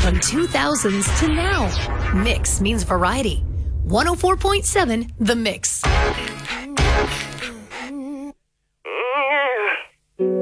from 2000s to now. Mix means variety. 104.7 The Mix.